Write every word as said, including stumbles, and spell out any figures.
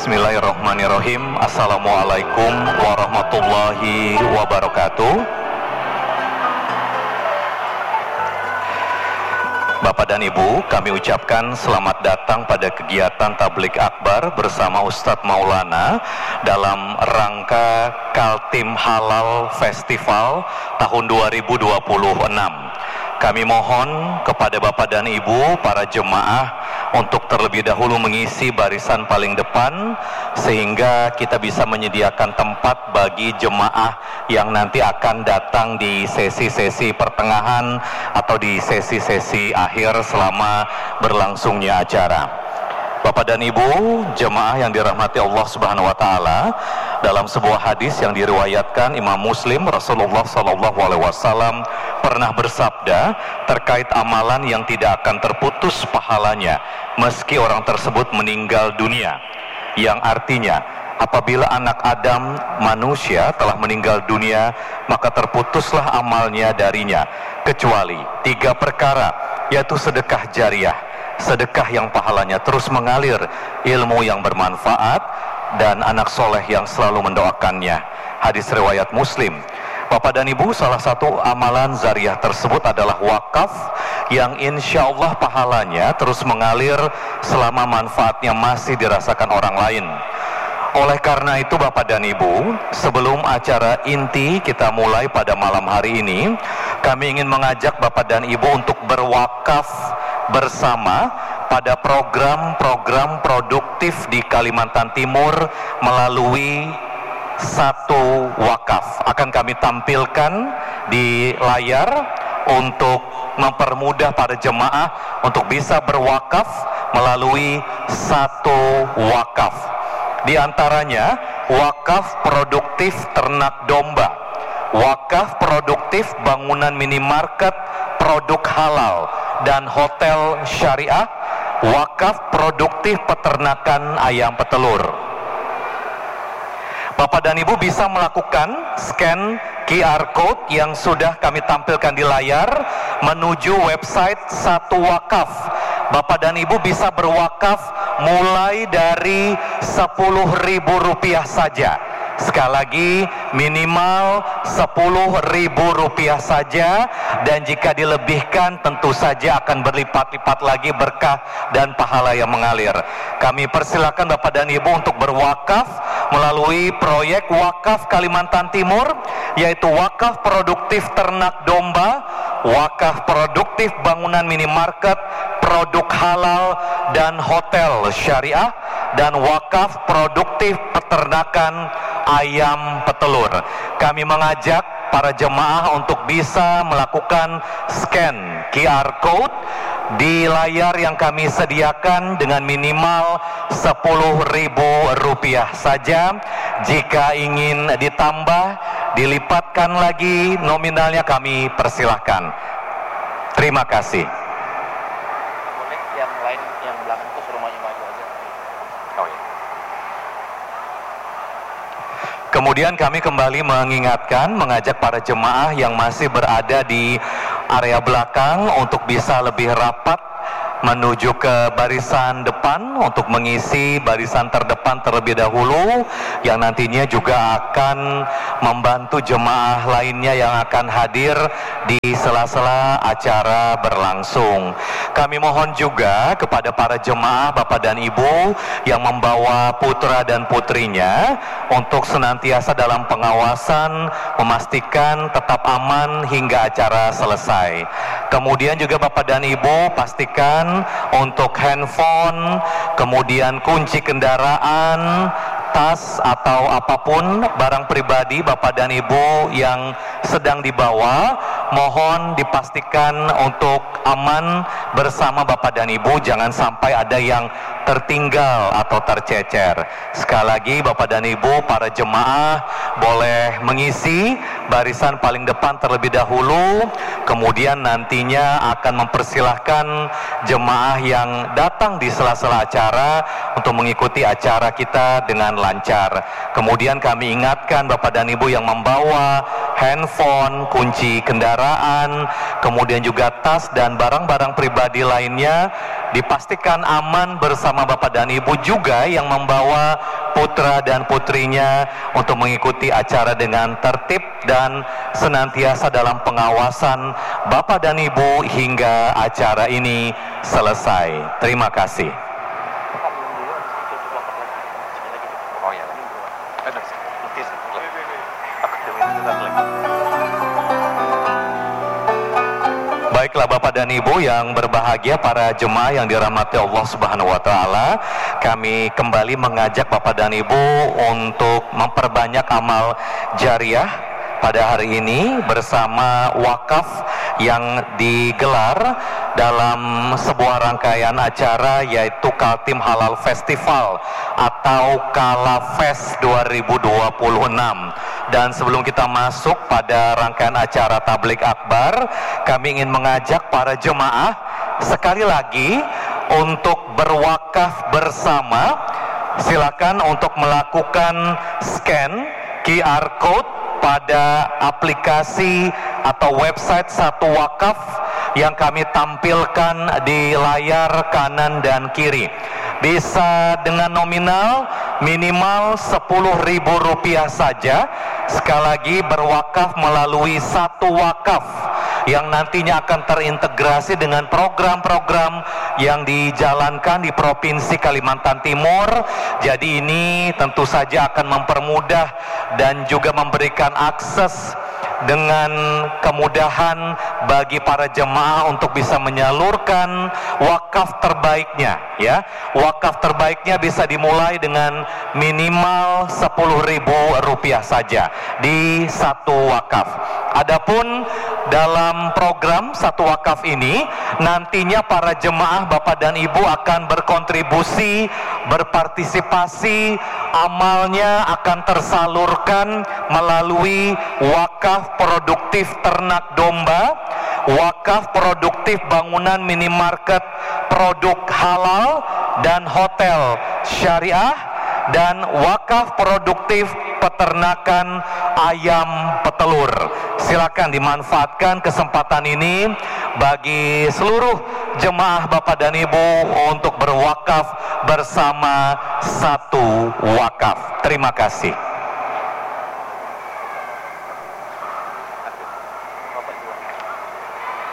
Bismillahirrahmanirrahim. Assalamualaikum warahmatullahi wabarakatuh. Bapak dan Ibu, kami ucapkan selamat datang pada kegiatan Tabligh Akbar bersama Ustadz Maulana dalam rangka Kaltim Halal Festival tahun dua ribu dua puluh enam. Kami mohon kepada Bapak dan Ibu, para jemaah, untuk terlebih dahulu mengisi barisan paling depan sehingga kita bisa menyediakan tempat bagi jemaah yang nanti akan datang di sesi-sesi pertengahan atau di sesi-sesi akhir selama berlangsungnya acara. Bapak dan Ibu, jemaah yang dirahmati Allah Subhanahu wa taala, dalam sebuah hadis yang diriwayatkan Imam Muslim, Rasulullah sallallahu alaihi wasallam pernah bersabda terkait amalan yang tidak akan terputus pahalanya meski orang tersebut meninggal dunia, yang artinya apabila anak Adam manusia telah meninggal dunia, maka terputuslah amalnya darinya kecuali tiga perkara, yaitu sedekah jariah, sedekah yang pahalanya terus mengalir, ilmu yang bermanfaat, dan anak soleh yang selalu mendoakannya. Hadis riwayat Muslim. Bapak dan Ibu, salah satu amalan zariah tersebut adalah wakaf yang insya Allah pahalanya terus mengalir selama manfaatnya masih dirasakan orang lain. Oleh karena itu Bapak dan Ibu, sebelum acara inti kita mulai pada malam hari ini, kami ingin mengajak Bapak dan Ibu untuk berwakaf bersama pada program-program produktif di Kalimantan Timur melalui satu wakaf. Akan kami tampilkan di layar untuk mempermudah para jemaah untuk bisa berwakaf melalui satu wakaf. Di antaranya wakaf produktif ternak domba, wakaf produktif bangunan minimarket produk halal dan hotel syariah, wakaf produktif peternakan ayam petelur. Bapak dan Ibu bisa melakukan scan Q R code yang sudah kami tampilkan di layar menuju website satu wakaf. Bapak dan Ibu bisa berwakaf mulai dari sepuluh ribu rupiah saja. Sekali lagi, minimal sepuluh ribu rupiah saja, dan jika dilebihkan tentu saja akan berlipat-lipat lagi berkah dan pahala yang mengalir. Kami persilakan Bapak dan Ibu untuk berwakaf melalui proyek wakaf Kalimantan Timur, yaitu wakaf produktif ternak domba, wakaf produktif bangunan minimarket produk halal dan hotel syariah, dan wakaf produktif peternakan ayam petelur. Kami mengajak para jemaah untuk bisa melakukan scan Q R code di layar yang kami sediakan dengan minimal sepuluh ribu rupiah saja. Jika ingin ditambah, dilipatkan lagi nominalnya, kami persilahkan. Terima kasih. Yang lain, yang belakang itu suruh maju maju aja. Oh, iya. Kemudian kami kembali mengingatkan, mengajak para jemaah yang masih berada di area belakang untuk bisa lebih rapat menuju ke barisan depan untuk mengisi barisan terdepan terlebih dahulu, yang nantinya juga akan membantu jemaah lainnya yang akan hadir di sela-sela acara berlangsung. Kami mohon juga kepada para jemaah Bapak dan Ibu yang membawa putra dan putrinya untuk senantiasa dalam pengawasan, memastikan tetap aman hingga acara selesai. Kemudian juga Bapak dan Ibu pastikan untuk handphone, kemudian kunci kendaraan, tas atau apapun barang pribadi Bapak dan Ibu yang sedang dibawa, mohon dipastikan untuk aman bersama Bapak dan Ibu, jangan sampai ada yang tertinggal atau tercecer. Sekali lagi Bapak dan Ibu, para jemaah boleh mengisi barisan paling depan terlebih dahulu, kemudian nantinya akan mempersilahkan jemaah yang datang di sela-sela acara untuk mengikuti acara kita dengan lancar. Kemudian kami ingatkan Bapak dan Ibu yang membawa handphone, kunci kendaraan, kemudian juga tas dan barang-barang pribadi lainnya dipastikan aman bersama Bapak dan Ibu juga yang membawa putra dan putrinya untuk mengikuti acara dengan tertib dan senantiasa dalam pengawasan Bapak dan Ibu hingga acara ini selesai. Terima kasih. Baiklah Bapak dan Ibu yang berbahagia, para jemaah yang dirahmati Allah Subhanahu wa taala, kami kembali mengajak Bapak dan Ibu untuk memperbanyak amal jariah pada hari ini bersama wakaf yang digelar dalam sebuah rangkaian acara yaitu Kaltim Halal Festival atau Kalafest dua ribu dua puluh enam. Dan sebelum kita masuk pada rangkaian acara Tablik Akbar, kami ingin mengajak para jemaah sekali lagi untuk berwakaf bersama. Silakan untuk melakukan scan Q R code pada aplikasi atau website Satu Wakaf yang kami tampilkan di layar kanan dan kiri. Bisa dengan nominal minimal sepuluh ribu rupiah saja. Sekali lagi, berwakaf melalui Satu Wakaf yang nantinya akan terintegrasi dengan program-program yang dijalankan di Provinsi Kalimantan Timur. Jadi ini tentu saja akan mempermudah dan juga memberikan akses dengan kemudahan bagi para jemaah untuk bisa menyalurkan wakaf terbaiknya, ya. Wakaf terbaiknya bisa dimulai dengan minimal sepuluh ribu rupiah saja di Satu Wakaf. Adapun dalam program Satu Wakaf ini nantinya para jemaah Bapak dan Ibu akan berkontribusi, berpartisipasi, amalnya akan tersalurkan melalui wakaf produktif ternak domba, wakaf produktif bangunan minimarket produk halal dan hotel syariah, dan wakaf produktif peternakan ayam petelur. Silakan dimanfaatkan kesempatan ini bagi seluruh jemaah Bapak dan Ibu untuk berwakaf bersama Satu Wakaf. Terima kasih.